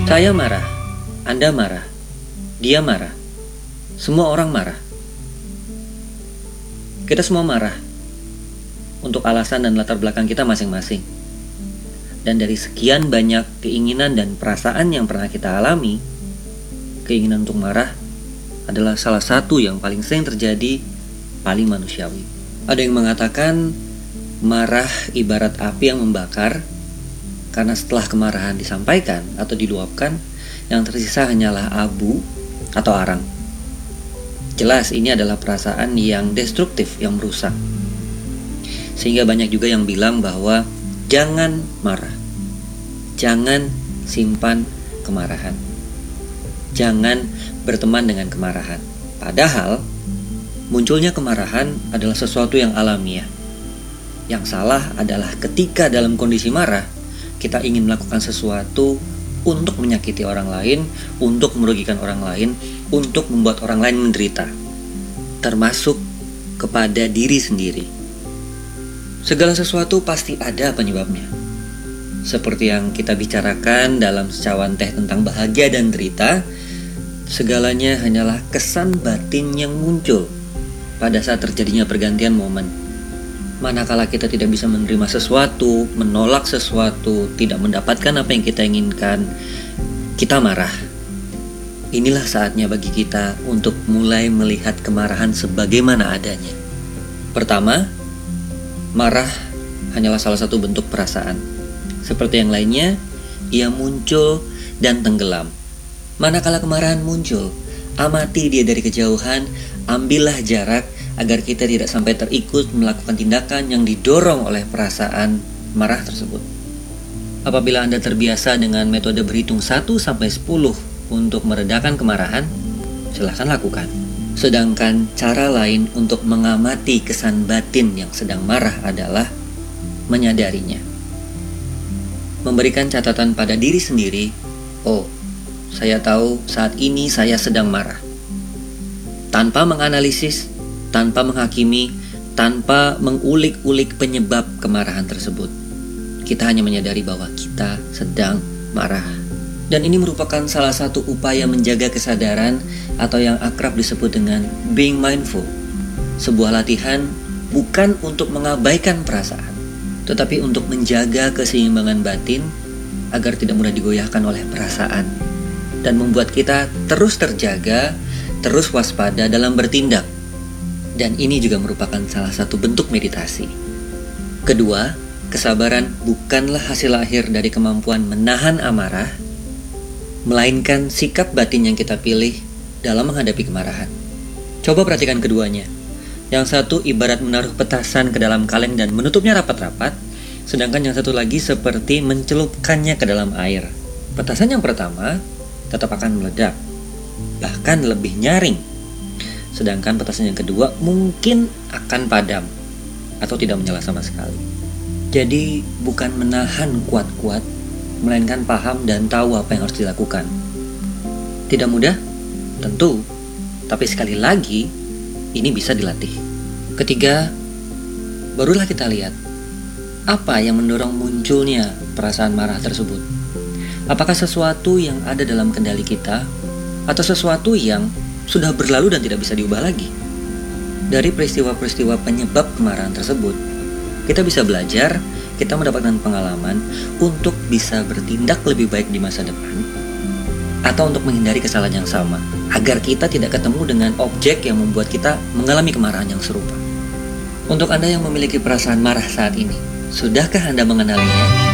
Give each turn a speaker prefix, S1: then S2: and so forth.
S1: Saya marah, Anda marah, dia marah, semua orang marah. Kita semua marah untuk alasan dan latar belakang kita masing-masing. Dan dari sekian banyak keinginan dan perasaan yang pernah kita alami, keinginan untuk marah adalah salah satu yang paling sering terjadi, paling manusiawi. Ada yang mengatakan marah ibarat api yang membakar, karena setelah kemarahan disampaikan atau diluapkan, yang tersisa hanyalah abu atau arang. Jelas ini adalah perasaan yang destruktif, yang merusak. Sehingga banyak juga yang bilang bahwa jangan marah, jangan simpan kemarahan, jangan berteman dengan kemarahan. Padahal munculnya kemarahan adalah sesuatu yang alamiah. Yang salah adalah ketika dalam kondisi marah kita ingin melakukan sesuatu untuk menyakiti orang lain, untuk merugikan orang lain, untuk membuat orang lain menderita, termasuk kepada diri sendiri. Segala sesuatu pasti ada penyebabnya. Seperti yang kita bicarakan dalam secawan teh tentang bahagia dan derita, segalanya hanyalah kesan batin yang muncul pada saat terjadinya pergantian momen. Manakala kita tidak bisa menerima sesuatu, menolak sesuatu, tidak mendapatkan apa yang kita inginkan, kita marah. Inilah saatnya bagi kita untuk mulai melihat kemarahan sebagaimana adanya. Pertama, marah hanyalah salah satu bentuk perasaan. Seperti yang lainnya, ia muncul dan tenggelam. Manakala kemarahan muncul, amati dia dari kejauhan, ambillah jarak agar kita tidak sampai terikut melakukan tindakan yang didorong oleh perasaan marah tersebut. Apabila Anda terbiasa dengan metode berhitung 1-10 untuk meredakan kemarahan, silahkan lakukan. Sedangkan cara lain untuk mengamati kesan batin yang sedang marah adalah menyadarinya. Memberikan catatan pada diri sendiri, oh, saya tahu saat ini saya sedang marah. Tanpa menganalisis, tanpa menghakimi, tanpa mengulik-ulik penyebab kemarahan tersebut. Kita hanya menyadari bahwa kita sedang marah. Dan ini merupakan salah satu upaya menjaga kesadaran atau yang akrab disebut dengan being mindful. Sebuah latihan bukan untuk mengabaikan perasaan, tetapi untuk menjaga keseimbangan batin agar tidak mudah digoyahkan oleh perasaan dan membuat kita terus terjaga, terus waspada dalam bertindak. Dan ini juga merupakan salah satu bentuk meditasi. Kedua, kesabaran bukanlah hasil akhir dari kemampuan menahan amarah, melainkan sikap batin yang kita pilih dalam menghadapi kemarahan. Coba perhatikan keduanya. Yang satu ibarat menaruh petasan ke dalam kaleng dan menutupnya rapat-rapat, sedangkan yang satu lagi seperti mencelupkannya ke dalam air. Petasan yang pertama tetap akan meledak, bahkan lebih nyaring. Sedangkan petasan yang kedua mungkin akan padam atau tidak menyala sama sekali. Jadi bukan menahan kuat-kuat, melainkan paham dan tahu apa yang harus dilakukan. Tidak mudah? Tentu. Tapi sekali lagi, ini bisa dilatih. Ketiga, barulah kita lihat apa yang mendorong munculnya perasaan marah tersebut. Apakah sesuatu yang ada dalam kendali kita atau sesuatu yang sudah berlalu dan tidak bisa diubah lagi? Dari peristiwa-peristiwa penyebab kemarahan tersebut, kita bisa belajar, kita mendapatkan pengalaman untuk bisa bertindak lebih baik di masa depan, atau untuk menghindari kesalahan yang sama, agar kita tidak ketemu dengan objek yang membuat kita mengalami kemarahan yang serupa. Untuk Anda yang memiliki perasaan marah saat ini, sudahkah Anda mengenalinya?